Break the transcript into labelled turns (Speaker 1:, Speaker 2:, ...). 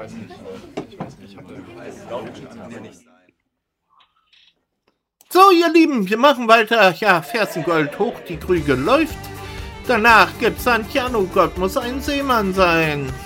Speaker 1: weiß nicht.
Speaker 2: So, ihr Lieben, wir machen weiter. Ja, Fersengold hoch, die Krüge läuft. Danach gibt's Santiano, Gott muss ein Seemann sein.